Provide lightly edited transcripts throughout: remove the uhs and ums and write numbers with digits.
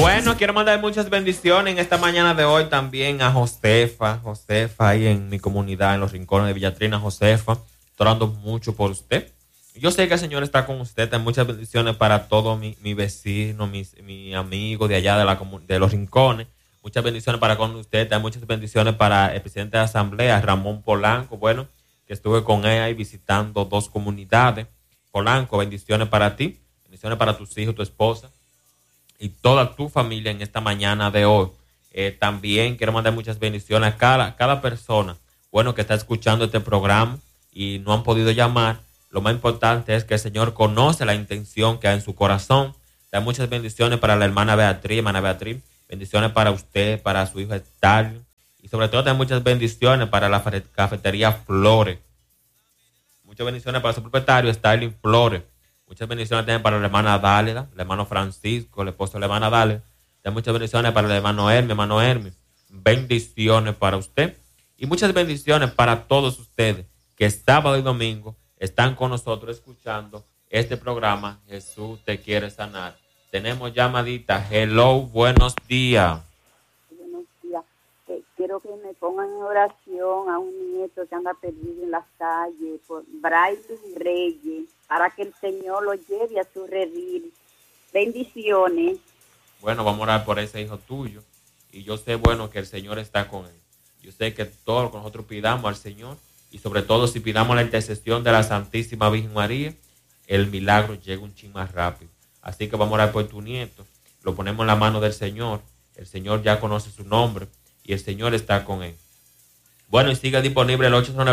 Bueno, quiero mandar muchas bendiciones en esta mañana de hoy también a Josefa, ahí en mi comunidad, en los rincones de Villatrina. Josefa, estoy orando mucho por usted. Yo sé que el Señor está con usted. Hay muchas bendiciones para todos mi vecino, mi amigo de allá de los rincones. Muchas bendiciones para con usted. Hay muchas bendiciones para el presidente de la Asamblea, Ramón Polanco. Bueno, que estuve con él ahí visitando 2 comunidades. Polanco, bendiciones para ti, bendiciones para tus hijos, tu esposa y toda tu familia en esta mañana de hoy. También quiero mandar muchas bendiciones a cada persona, bueno, que está escuchando este programa y no han podido llamar. Lo más importante es que el Señor conoce la intención que hay en su corazón. Da muchas bendiciones para la hermana Beatriz, bendiciones para usted, para su hijo Estalio, y sobre todo da muchas bendiciones para la cafetería Flores. Muchas bendiciones para su propietario, Estalio Flores. Muchas bendiciones también para la hermana Dálida, el hermano Francisco, el esposo de la hermana Dálida. Muchas bendiciones para el hermano Hermes. Bendiciones para usted. Y muchas bendiciones para todos ustedes que sábado y domingo están con nosotros escuchando este programa, Jesús te quiere sanar. Tenemos llamadita. Hello, buenos días. Buenos días. Quiero que me pongan en oración a un nieto que anda perdido en las calles, por Braille Reyes, para que el Señor lo lleve a su redil. Bendiciones. Bueno, vamos a orar por ese hijo tuyo. Y yo sé, bueno, que el Señor está con él. Yo sé que todo lo que nosotros pidamos al Señor, y sobre todo si pidamos la intercesión de la Santísima Virgen María, el milagro llega un chin más rápido. Así que vamos a orar por tu nieto. Lo ponemos en la mano del Señor. El Señor ya conoce su nombre y el Señor está con él. Bueno, y sigue disponible el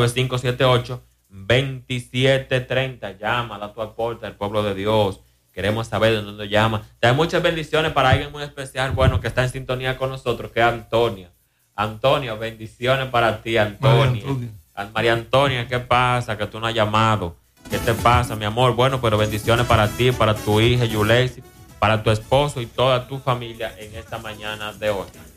809-578-2730. Llama, da tu aporte al pueblo de Dios. Queremos saber de dónde llama. Te hay muchas bendiciones para alguien muy especial, bueno, que está en sintonía con nosotros, que es Antonia. Antonia, bendiciones para ti, Antonia. María Antonia, ¿qué pasa? Que tú no has llamado. ¿Qué te pasa, mi amor? Bueno, pero bendiciones para ti, para tu hija Yuleisi, para tu esposo y toda tu familia en esta mañana de hoy.